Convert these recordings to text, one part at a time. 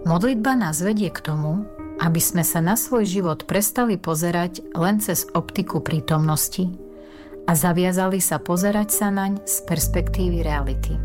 Modlitba nás vedie k tomu, aby sme sa na svoj život prestali pozerať len cez optiku prítomnosti a zaviazali sa pozerať sa naň z perspektívy reality.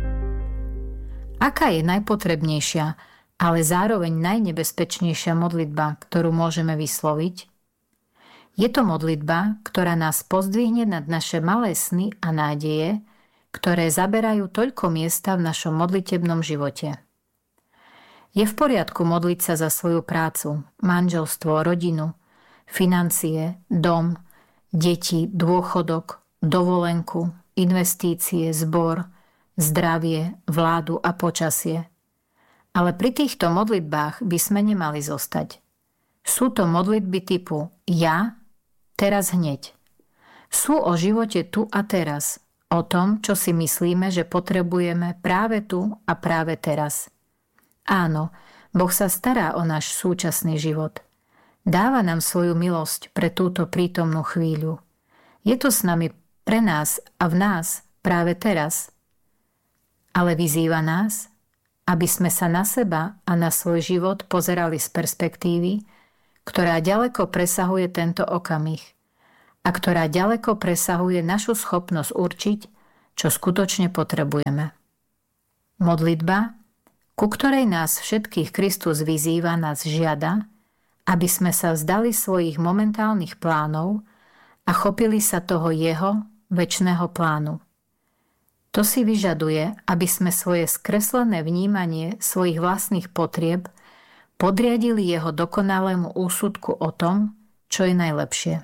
Aká je najpotrebnejšia, ale zároveň najnebezpečnejšia modlitba, ktorú môžeme vysloviť? Je to modlitba, ktorá nás pozdvihne nad naše malé sny a nádeje, ktoré zaberajú toľko miesta v našom modlitebnom živote. Je v poriadku modliť sa za svoju prácu, manželstvo, rodinu, financie, dom, deti, dôchodok, dovolenku, investície, zbor, zdravie, vládu a počasie. Ale pri týchto modlitbách by sme nemali zostať. Sú to modlitby typu ja, teraz hneď. Sú o živote tu a teraz, o tom, čo si myslíme, že potrebujeme práve tu a práve teraz. Áno, Boh sa stará o náš súčasný život. Dáva nám svoju milosť pre túto prítomnú chvíľu. Je to s nami pre nás a v nás práve teraz. Ale vyzýva nás, aby sme sa na seba a na svoj život pozerali z perspektívy, ktorá ďaleko presahuje tento okamih a ktorá ďaleko presahuje našu schopnosť určiť, čo skutočne potrebujeme. Modlitba, ku ktorej nás všetkých Kristus vyzýva, nás žiada, aby sme sa vzdali svojich momentálnych plánov a chopili sa toho jeho večného plánu. To si vyžaduje, aby sme svoje skreslené vnímanie svojich vlastných potrieb podriadili jeho dokonalému úsudku o tom, čo je najlepšie.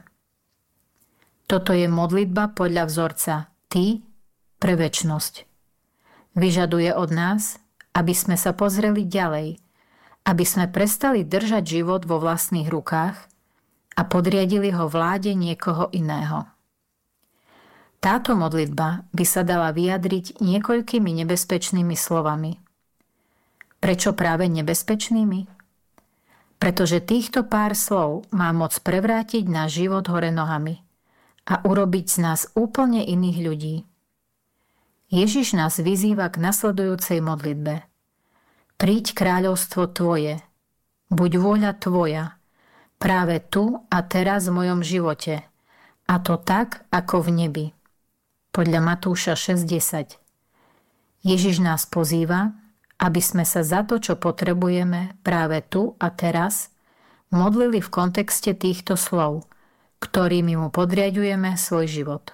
Toto je modlitba podľa vzorca Ty pre večnosť. Vyžaduje od nás, aby sme sa pozreli ďalej, aby sme prestali držať život vo vlastných rukách a podriadili ho vláde niekoho iného. Táto modlitba by sa dala vyjadriť niekoľkými nebezpečnými slovami. Prečo práve nebezpečnými? Pretože týchto pár slov má moc prevrátiť náš život hore nohami a urobiť z nás úplne iných ľudí. Ježiš nás vyzýva k nasledujúcej modlitbe. Príď kráľovstvo Tvoje, buď vôľa Tvoja, práve tu a teraz v mojom živote, a to tak, ako v nebi. Podľa Matúša 6.10. Ježiš nás pozýva, aby sme sa za to, čo potrebujeme práve tu a teraz, modlili v kontexte týchto slov, ktorými mu podriaďujeme svoj život.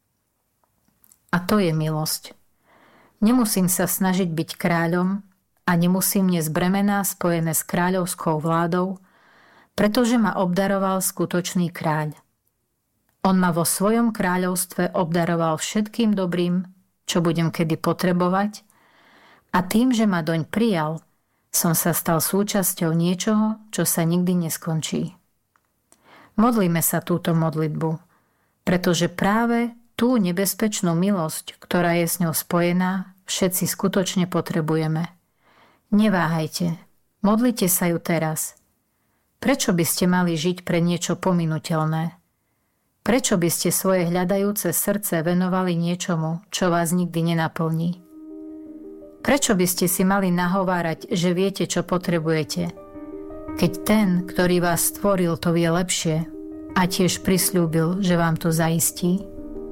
A to je milosť. Nemusím sa snažiť byť kráľom a nemusím niesť bremená spojené s kráľovskou vládou, pretože ma obdaroval skutočný kráľ. On ma vo svojom kráľovstve obdaroval všetkým dobrým, čo budem kedy potrebovať, a tým, že ma doň prijal, som sa stal súčasťou niečoho, čo sa nikdy neskončí. Modlíme sa túto modlitbu, pretože práve tú nebezpečnú milosť, ktorá je s ňou spojená, všetci skutočne potrebujeme. Neváhajte, modlite sa ju teraz. Prečo by ste mali žiť pre niečo pominuteľné? Prečo by ste svoje hľadajúce srdce venovali niečomu, čo vás nikdy nenaplní? Prečo by ste si mali nahovárať, že viete, čo potrebujete, keď ten, ktorý vás stvoril, to vie lepšie a tiež prisľúbil, že vám to zaistí?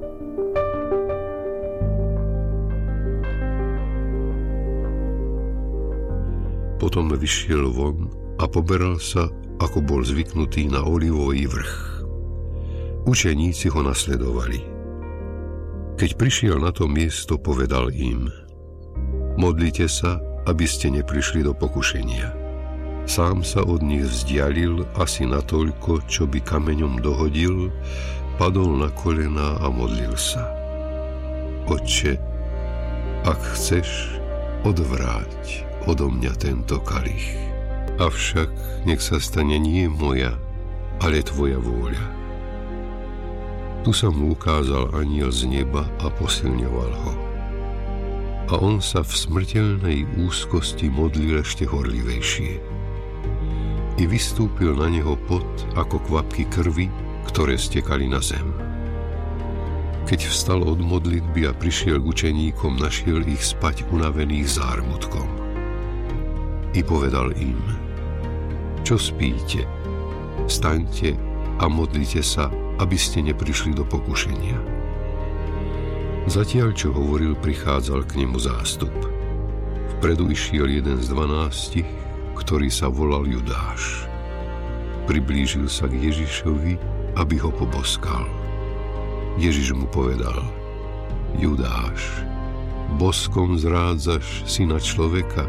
Potom vyšiel von a poberal sa, ako bol zvyknutý, na olivový vrch. Učeníci ho nasledovali. Keď prišiel na to miesto, povedal im: Modlite sa, aby ste neprišli do pokušenia. Sám sa od nich vzdialil asi natoľko, čo by kameňom dohodil, padol na kolená a modlil sa. Otče, ak chceš, odvráť odo mňa tento kalich. Avšak nech sa stane nie moja, ale tvoja vôľa. Tu sa mu ukázal anjel z neba a posilňoval ho. A on sa v smrteľnej úzkosti modlil ešte horlivejšie. I vystúpil na neho pot ako kvapky krvi, ktoré stekali na zem. Keď vstal od modlitby a prišiel k učeníkom, našiel ich spať unavených zármutkom. i povedal im: Čo spíte? Staňte a modlite sa, aby ste neprišli do pokušenia. Zatiaľ, čo hovoril, prichádzal k nemu zástup. Vpredu išiel jeden z 12, ktorý sa volal Judáš. Priblížil sa k Ježišovi, aby ho poboskal. Ježiš mu povedal: Judáš, boskom zrádzaš syna človeka?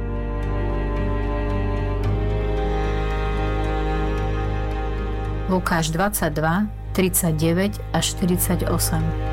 Lukáš 22, 39 až 48.